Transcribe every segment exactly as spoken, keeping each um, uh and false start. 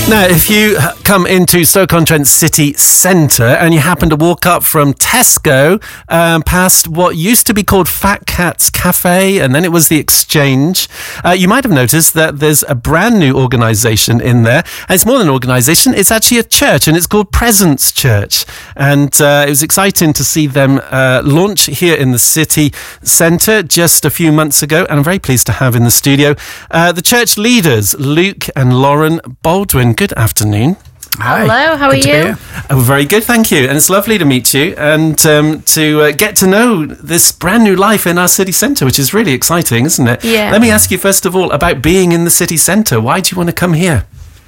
Now, if you come into Stoke-on-Trent city centre and you happen to walk up from Tesco um, past what used to be called Fat Cat's Cafe, and then it was the Exchange, uh, you might have noticed that there's a brand new organisation in there. And it's more than an organisation, it's actually a church, and it's called Presence Church. And uh, it was exciting to see them uh, launch here in the city centre just a few months ago, and I'm very pleased to have in the studio uh, the church leaders, Luke and Lauren Baldwin. Good afternoon. Hi. Hello, how Good are you? Oh, very good, thank you. And it's lovely to meet you and um, to uh, get to know this brand new life in our city centre, which is really exciting, isn't it? Yeah. Let me ask you first of all about being in the city centre. Why do you want to come here?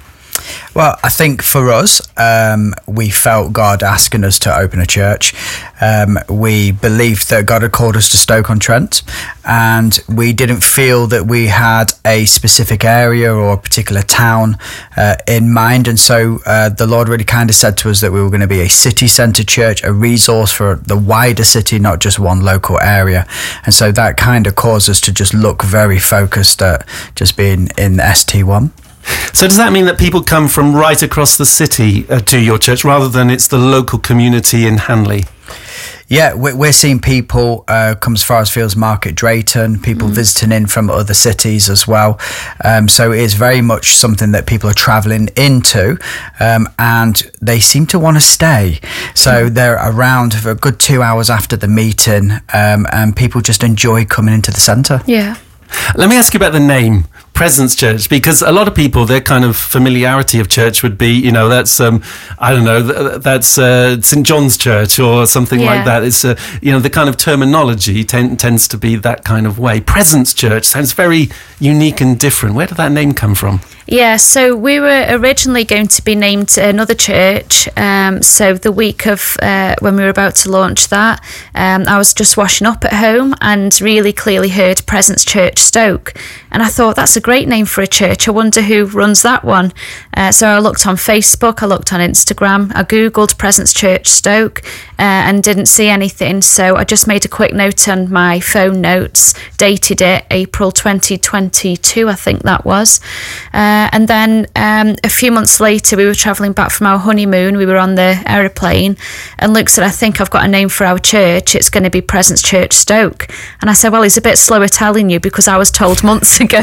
Well, I think for us, um, we felt God asking us to open a church. Um, we believed that God had called us to Stoke-on-Trent, and we didn't feel that we had a specific area or a particular town uh, in mind. And so uh, the Lord really kind of said to us that we were going to be a city centre church, a resource for the wider city, not just one local area. And so that kind of caused us to just look very focused at just being in S T one. So does that mean that people come from right across the city uh, to your church rather than it's the local community in Hanley? Yeah, we're seeing people uh, come as far as Fields Market, Drayton, people mm. visiting in from other cities as well. Um, so it is very much something that people are travelling into, um, and they seem to want to stay. So mm. they're around for a good two hours after the meeting, um, and people just enjoy coming into the centre. Yeah. Let me ask you about the name, Presence Church, because a lot of people, their kind of familiarity of church would be, you know, that's, um, I don't know, th- that's uh, Saint John's Church or something yeah. like that. It's, uh, you know, the kind of terminology ten- tends to be that kind of way. Presence Church sounds very unique and different. Where did that name come from? Yeah, so we were originally going to be named another church. Um, so the week of uh, when we were about to launch that, um, I was just washing up at home and really clearly heard Presence Church Stoke. And I thought, that's a great name for a church. I wonder who runs that one. Uh, so I looked on Facebook, I looked on Instagram, I Googled Presence Church Stoke uh, and didn't see anything. So I just made a quick note on my phone notes, dated it April twenty twenty-two, I think that was. Uh, and then um, a few months later, we were travelling back from our honeymoon. We were on the aeroplane, and Luke said, I think I've got a name for our church. It's going to be Presence Church Stoke. And I said, well, he's a bit slower telling you because I was told months ago.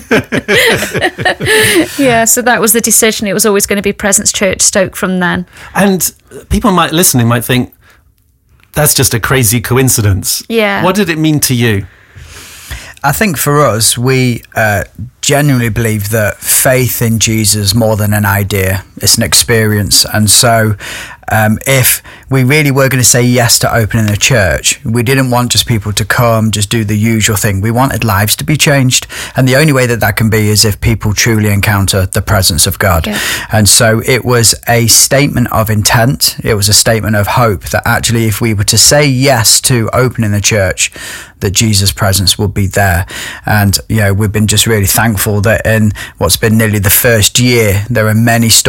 Yeah, so that was the decision. It was always going to be Presence Church Stoke from then. And people might listening might think, that's just a crazy coincidence. Yeah. What did it mean to you? I think for us, we uh, genuinely believe that faith in Jesus is more than an idea. It's an experience. And so um, if we really were going to say yes to opening a church, we didn't want just people to come, just do the usual thing. We wanted lives to be changed. And the only way that that can be is if people truly encounter the presence of God. Yeah. And so it was a statement of intent. It was a statement of hope that actually if we were to say yes to opening the church, that Jesus' presence will be there. And, you know, we've been just really thankful that in what's been nearly the first year, there are many stories